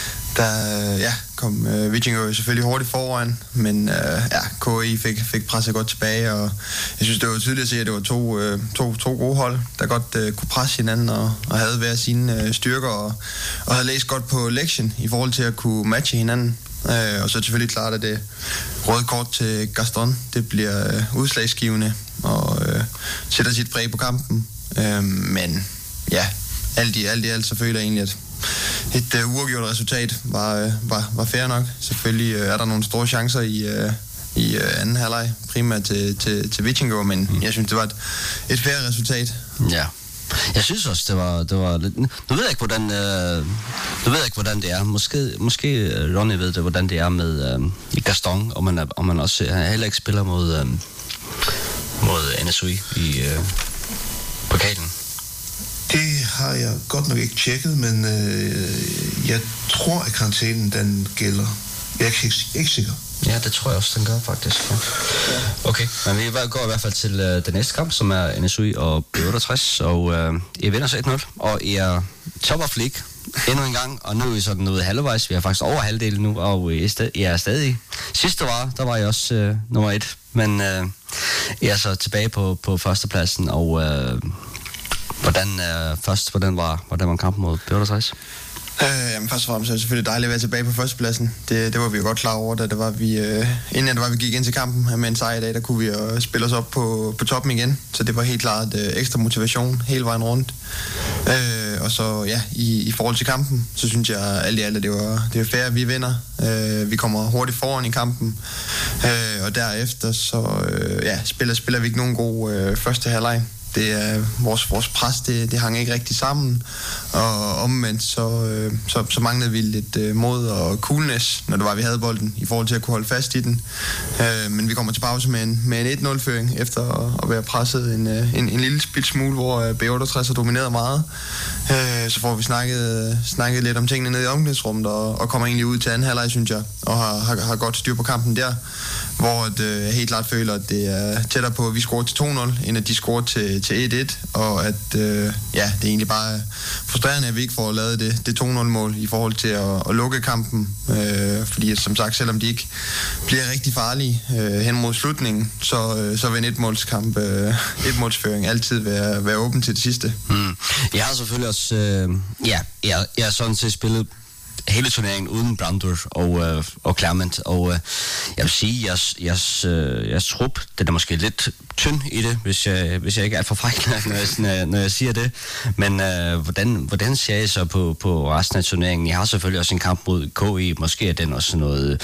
Der ja, kom øh, Viking jo selvfølgelig hurtigt foran, men øh, ja, K I fik fik presset godt tilbage, og jeg synes det var tydeligt at se at det var to øh, to to gode hold, der godt øh, kunne presse hinanden og og havde hver sine øh, styrker og og havde læst godt på lektion i forhold til at kunne matche hinanden. Øh, og så er det selvfølgelig klart at det røde kort til Gaston, det bliver øh, udslagsgivende og øh, sætter sit præg på kampen. Øh, men ja, alt i alt i alt så føler jeg egentlig at et uh, uafgjort resultat var uh, var var fair nok. Selvfølgelig uh, er der nogle store chancer i uh, i uh, anden halvleg, primært til til til Vikingo, men mm. jeg synes det var et, et fair resultat. Ja. Jeg synes også det var det var lidt. Nu ved jeg ikke hvordan øh, nu ved jeg ikke hvordan det er. Måske måske Ronny ved det hvordan det er med øh, i Gaston, om man er, om man også han heller ikke spiller mod øh, mod N S Y i øh, pokalen. Det har jeg godt nok ikke tjekket, men øh, jeg tror, at karantænen den gælder. Jeg er ikke, ikke sikker. Ja, det tror jeg også, den gør faktisk. Okay, men vi går i hvert fald til øh, den næste kamp, som er N S Y og B otteogtres, og øh, I vinder så et nul, og I er top of league endnu en gang, og nu er I sådan ude halvvejs. Vi er faktisk over halvdelen nu, og I er, stadig, I er stadig. Sidste var, der var I også øh, nummer et, men øh, I er så tilbage på, på førstepladsen, og øh, hvordan øh, først, hvordan var, hvordan var kampen mod B otteogtres? Øh, jamen først og fremmest er det selvfølgelig dejligt at være tilbage på førstepladsen. Det, det var vi jo godt klar over, da det var vi, øh, inden det var, vi gik ind til kampen med en sejr i dag, der kunne vi øh, spille os op på, på toppen igen. Så det var helt klart øh, ekstra motivation hele vejen rundt. Øh, og så ja, i, i forhold til kampen, så synes jeg alt i alt, at det var, det var fair, at vi vinder. Øh, vi kommer hurtigt foran i kampen. Øh, og derefter så øh, ja, spiller, spiller vi ikke nogen god øh, første halvleg. Det er vores vores pres det det hang ikke rigtig sammen, og omvendt så øh, så så manglede vi lidt øh, mod og coolness når det var vi havde bolden i forhold til at kunne holde fast i den. Øh, men vi kommer til pause med en med en et nul føring efter at, at være presset en en en lille spil smule hvor B otteogtres har domineret meget. Øh, så får vi snakket snakket lidt om tingene nede i omklædningsrummet og og kommer egentlig ud til anden halvleg synes jeg og har har, har godt styr på kampen der, hvor det øh, helt klart føler at det er tættere på at vi scorer til to nul end at de scorer til til et et, og at øh, ja, det er egentlig bare frustrerende at vi ikke får lavet det det to nul mål i forhold til at, at lukke kampen, øh, fordi at, som sagt selvom de ikke bliver rigtig farlige øh, hen mod slutningen, så øh, så vil en etmålskamp øh, etmålsføring altid være være åben til det sidste. Mm. Jeg har selvfølgelig også øh, ja, jeg jeg har sådan set spillet hele turneringen uden Brandur og øh, og Clement, og øh, jeg vil sige jeres jeres øh, jeres trup, det er måske lidt tynd i det, hvis jeg hvis jeg ikke er for fejl når jeg når jeg siger det, men øh, hvordan hvordan ser I så på på resten af turneringen? I har selvfølgelig også en kamp mod K I, måske er den også noget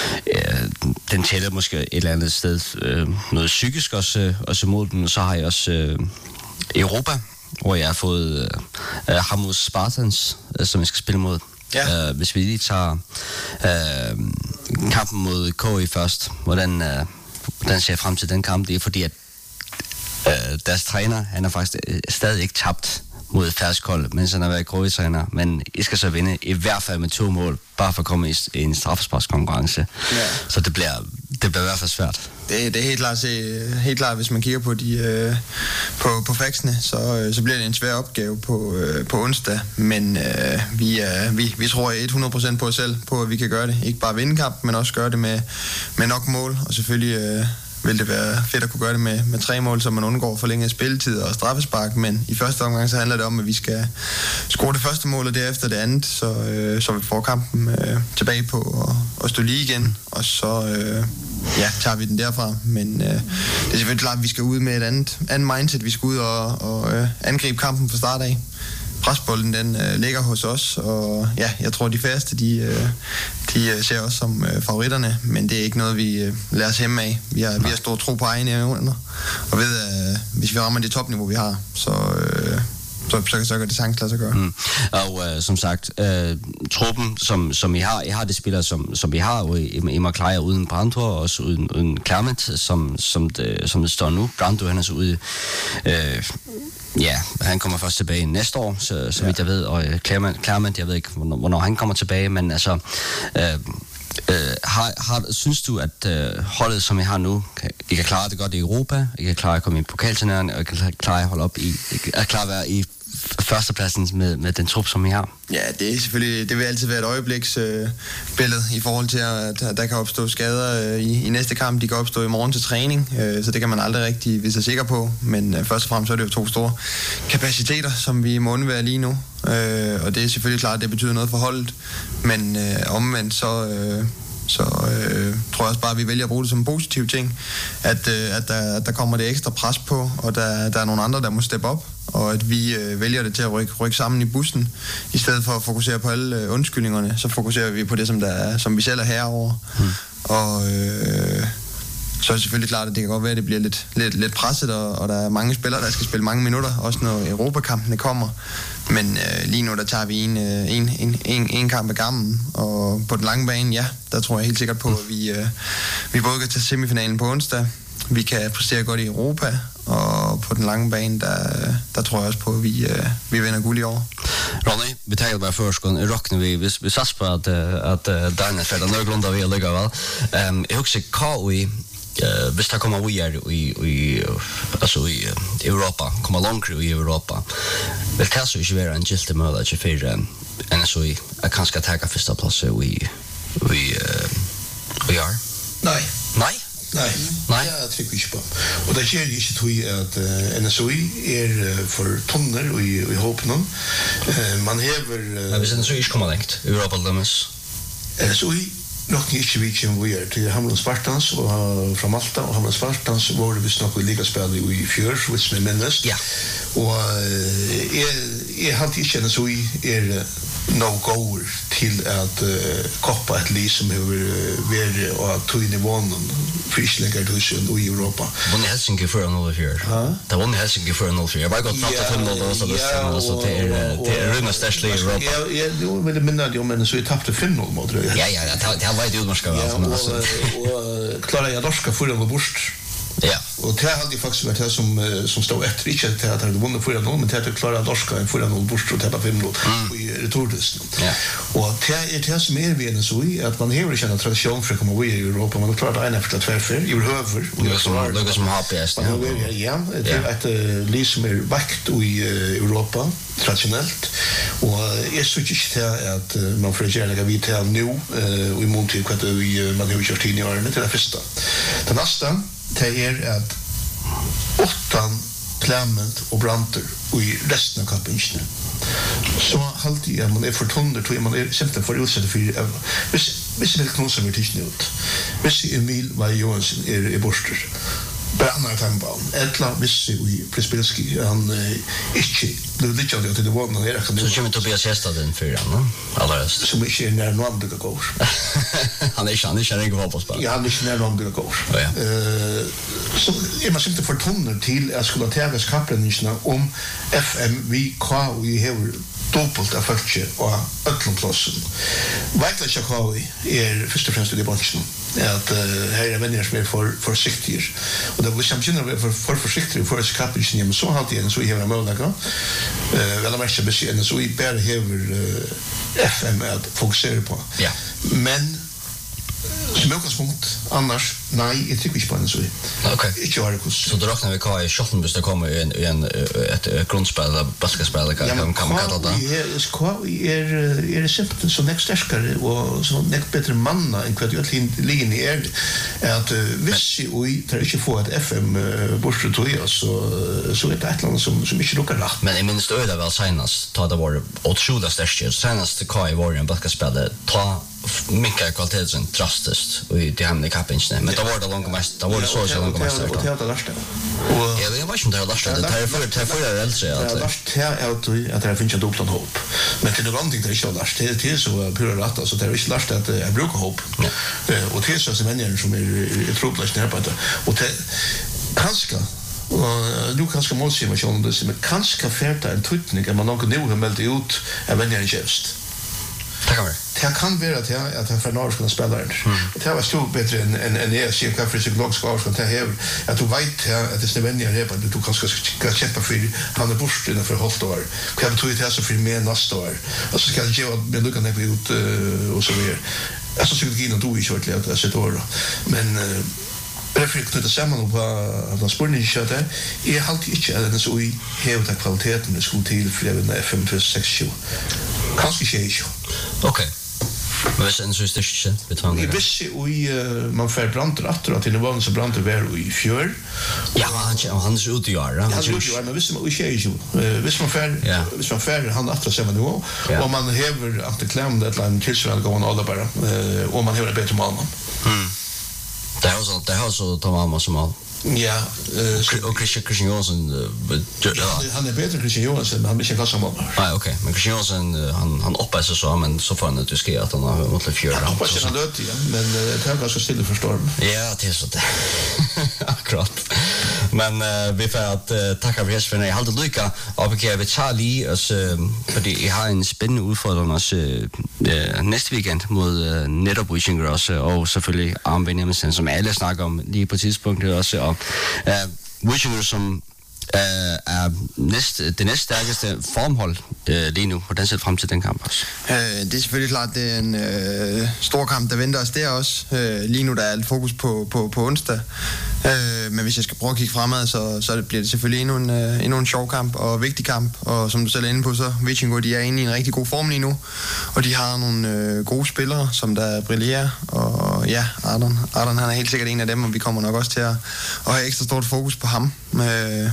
øh, den tæller måske et eller andet sted øh, noget psykisk også også mod den, så har I også øh, Europa, hvor jeg har fået øh, Hamus Spartans, øh, som jeg skal spille mod. Ja. Uh, hvis vi lige tager uh, kampen mod K I først, hvordan, uh, hvordan ser jeg frem til den kamp? Det er fordi, at uh, deres træner, han har faktisk stadig ikke tabt mod Færskold, mens han har været K I-træner, men I skal så vinde i hvert fald med to mål, bare for at komme i, i en straffesparkskonkurrence. Ja. Så det bliver, det bliver i hvert fald svært. Det, det er helt klart, se, helt klart, hvis man kigger på de øh, på på faxene, så øh, så bliver det en svær opgave på øh, på onsdag, men øh, vi er vi vi tror hundrede procent på os selv på at vi kan gøre det, ikke bare vinde kamp, men også gøre det med med nok mål, og selvfølgelig øh, vil det være fedt at kunne gøre det med med tre mål, så man undgår forlænget spilletid og straffespark, men i første omgang så handler det om at vi skal score det første mål og derefter det andet, så øh, så vi får kampen øh, tilbage på og, og stå lige igen, og så øh, ja, tager vi den derfra, men øh, det er selvfølgelig klart at vi skal ud med et andet andet mindset, vi skal ud og og øh, angribe kampen fra start af. Presbolden den øh, ligger hos os, og ja, jeg tror de færreste de øh, de øh, ser os som øh, favoritterne, men det er ikke noget vi øh, lærer os hjemme af. Vi har vi har stor tro på egne evner, og ved at øh, hvis vi rammer det topniveau vi har, så øh, så så så kan det sagtens lade sig gøre. Mm. Og uh, som sagt, uh, truppen som som I har, I har det spillere som som vi har, og I, I må klare uden Brandur og også uden uden Clement, som som det som det står nu. Brandur han er så ude. Øh, ja, han kommer først tilbage næste år, så så vidt jeg ved, og Clement Clement, jeg ved ikke hvornår, hvornår han kommer tilbage, men altså øh, Uh, har, har, synes du, at uh, holdet, som I har nu, kan, I kan klare det godt i Europa, I kan klare at komme i pokalturneringen, og I kan klare at holde op i, I kan klare at være i førstepladsen med, med den trup, som I har? Ja, det er selvfølgelig, det vil altid være et øjebliks øh, billede i forhold til, at, at der kan opstå skader øh, i, i næste kamp. De kan opstå i morgen til træning, øh, så det kan man aldrig rigtig vise sig sikker på. Men øh, først og fremmest så er det jo to store kapaciteter, som vi må undvære lige nu. Øh, og det er selvfølgelig klart, at det betyder noget for holdet. Men øh, omvendt så... Øh, så øh, tror jeg også bare at vi vælger at bruge det som en positiv ting, at øh, at der at der kommer det ekstra pres på, og der der er nogle andre der må steppe op, og at vi øh, vælger det til at rykke rykke sammen i bussen i stedet for at fokusere på alle øh, undskyldningerne, så fokuserer vi på det som der er, som vi selv er herre over. Hmm. Og øh, så er det selvfølgelig klart, at det kan godt være, at det bliver lidt, lidt, lidt presset, og, og der er mange spillere, der skal spille mange minutter, også når Europakampene kommer. Men øh, lige nu, der tager vi en, øh, en, en, en, en kamp af gammen, og på den lange bane, ja, der tror jeg helt sikkert på, at vi, øh, vi både kan tage semifinalen på onsdag, vi kan præstere godt i Europa, og på den lange bane, der, der tror jeg også på, at vi, øh, vi vinder guld i år. Ronny, vi tager bare først, og råkner vi, hvis vi sats på, at, at, at Daniel fælder nødgrund av vi er lykket vel. Um, jeg husker hva vi Uh, hvis der kommer vi er i, i, altså i uh, Europa, kommer langt i Europa, vil det så ikke være en gilte møte ikke for um, N S O I at kanskje tager første plass vi vi vi er? Nei. Nei? Nei, Nei. Jeg trykker ikke på. Og det skjer ikke tog at uh, N S O I er uh, for tonner i, i håpen. Uh, man hever... Uh, ja, hvis N S O I ikke kommer lengt, Europa Lummes? N S O I nok ikke vi kjem vi er til Hamlin Spartans og fra Malta, og Hamlin Spartans var det vist nok vi ligaspillet i fjør, hvis vi minnes. Ja. Og uh, jeg, jeg hadde ikke N S O I er uh, no-goer til at uh, koppa et liv som har uh, vært og tog nivån for ikke lenger tusen i Europa. Vunnet Helsinki før og noe fjør. Ja. Det var vunnet Helsinki før og noe fjør. Jeg bare gått fram til fem noe, så det er rundt størst i Europa. Ja, du vil minne deg om N S O I tappte fem noe mot det. Ja, ja, det har vært utmarska. Ja, og klarer jeg norska foran og bort. Ja. Og det hadde faktisk vært det som, som stod etter, ikke til at jeg hadde vunnet foran noen, men til at jeg klarer norska en foran og bort og tappa fem noe i retordesten. Ja. Og det er det som er ved N S O I, at man hever ikke en tradisjon for å komme i Europa, man har klart en efter tverfer, i høver. Lukas som H P S. Ja, det er et liv som er vekt i Europa, traditionellt. Og jeg synes ikke til at man får gjerne vi til nå, og i mån til hva man har gjort inn i årene til det første. Det neste, det er at åttan Clement og Brandur i resten av kampingene. Så halte jeg at man er for tonder, tror jeg man er simpelthen for utsett for hvis, hvis jeg vil knose meg tidsene ut. Hvis Emil Vai Johansen er i borster, brannar tangbaum. Etla vissi i Prispilski, han ikke blev litt av det til det vågen han er. Så kommer Tobias Hestaden for han, allerøst? Som ikke er nær noen andra går. Han er ikke, han er ikke en egen fotballspiller. Ja, han er ikke nær noen andra går. Så er man simpelthen for tonner til at skulle tages kapprenningsene om F M V K og i hever dobbelt av fölkje og ötlundplossen. Veitla ikke K I er først og fremst i bansjen. At uh, her er venner som er for forsiktige. Og det hvis man begynner å være for, for forsiktige for å kappe ikke hjemme, så halte jeg N S O I hever møllaga. Uh, vel og merke besi N S O I bare hever uh, F M at fokusere på. Ja. Men Som utgangspunkt, annars, nej, jag tycker inte på en så. Okej. Inte har det Så då räknar vi Kai Schotten hvis det kommer en en ett grundspel eller basketspel kan kan kan man kalla det. Ja, Kai är är simpelt så nästa starkare och så nästa bättre manna än vad jag ligger i är att visst vi tar inte få ett F M borste tror jag så så är det ett land som som inte luckar rätt. Men i minst då är det väl senast ta det var otroligt starkt. Senast Kai var en basketspel ta mycket kvaliteten drastiskt och det hamnar i kappingen men det var det långa mest det var det så så långa mest och det har lärt det och jag vet inte om det har lärt det är för det är för det äldre att det lärt det att det finns en dubblan hopp men det är någonting det är inte lärt det är så pura rätt så det är inte lärt att jag brukar hopp och det är så som människor som är troplas när på det och det kanske och nu kanske måste man ju det som kanske färta en tutning man någon nu har meldt ut är vänner just det kan vara. Det kan vara att jag att han för norr ska spela där. Det var stort bättre än än än jag ser kanske psykolog ska ska ta här att du vet att det är vänner här på du kanske ska kämpa för han är borsten för halvt år. Kan du ta så för mer nästa år. Och så ska jag ge med lucka ner ut och så vidare. Alltså psykologin och du i short lite så då. Men reflekt det samman på att spårningen köta är halt inte att den så i hela kvaliteten det skulle till för den F M sex sju. Kanske ske. Okej. Men vad sen så är det inte vet man. Vi visste ju man för brandar att till nivån så brandar var i fjör. Ja, han han är ute i år. Han är ute i år, men visste man ju ske ju. Visste man för visste man för han att så man då och man häver att det klämde ett land till så gå alla bara och man har det bättre man. Mm. Det har så det har så ta mamma som all. Ja, eh och Christian Christian Johansson han är bättre Christian Johansson, han blir inte kassa mamma. Nej, okej, men Christian Johansson han han uppe så så men så får han inte ske att han har mot det fjärde. Han hoppas han dött igen, men det är ganska stilla för storm. Ja, det är så det. Akkurat. Men uh, vi får att uh, tacka för för jag hade lycka av att vi Charlie alltså för det har en spännande utfordring oss uh, nästa weekend mot uh, Netop Wichingers och selvfølgelig Arne Benjaminsen som alle snakker om lige på tidspunktet også og uh, Wichingers som Uh, er næst, det næst stærkeste formhold uh, lige nu. Hvordan ser det frem til den kamp også? Uh, det er selvfølgelig klart, det er en uh, stor kamp, der venter os der også. Uh, lige nu der er alt fokus på, på, på onsdag. Uh, men hvis jeg skal prøve at kigge fremad, så, så bliver det selvfølgelig endnu en, uh, endnu en sjov kamp og vigtig kamp. Og som du selv er inde på, så Vikingo, de er inde i en rigtig god form lige nu. Og de har nogle uh, gode spillere, som der brillerer. Og ja, Ardon, Ardon han er helt sikkert en af dem, og vi kommer nok også til at, at have ekstra stort fokus på ham. Uh,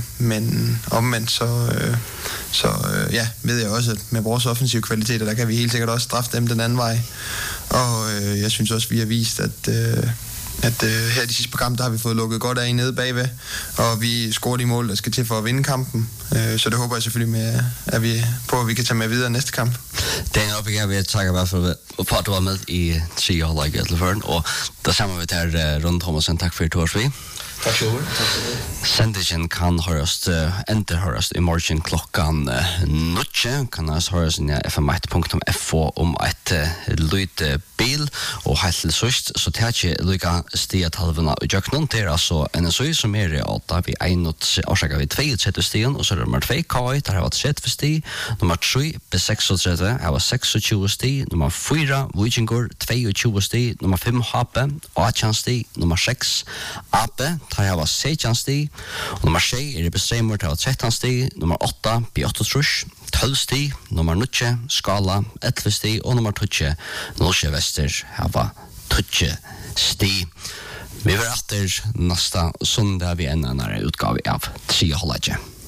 men omvendt så øh, så øh, ja, ved jeg også at med vores offensive kvaliteter der kan vi helt sikkert også straffe dem den anden vej. Og øh, jeg synes også vi har vist at øh, at øh, her de sidste par kampe der har vi fået lukket godt af nede bagved, og vi scorer de mål der skal til for at vinde kampen. Øh, så det håber jeg selvfølgelig med at vi på at vi kan tage med videre næste kamp. Den oppe jeg vil takke i hvert fall for at du var med i tre år like til førn, og da sammen vi der rundt Thomasen, takk for to års vi. Takk skal du ha. Sendingen kan høres, uh, enter høres i morgen klokkan uh, nødje, kan høres høres inn i f m ett punktum f o om et uh, lyd bil, og helt til søst, så det er ikke lykka stiet halvene i Jøknon, det er altså N S U som er i åtta, vi er nødt årsaker vi trettitre stien, og så er det nummer två K I, der har vært tretti sti, nummer tre B seksogtretti, har vært seksogtjúgu sti, nummer fyra Vikingur, tjueto sti, nummer fem H P, åttjan sti, nummer seks A P, der har vært sytten sti, og nummer sju er i Bestreimur, der har vært tretton sti, nummer åtta B åttaogtrýss, tolv sti, nummer nio Skala, elleve sti, og nummer tolv Norske Vester, har vært tolv sti. Vi var etter neste søndag vi enda en utgave av tre halvdje.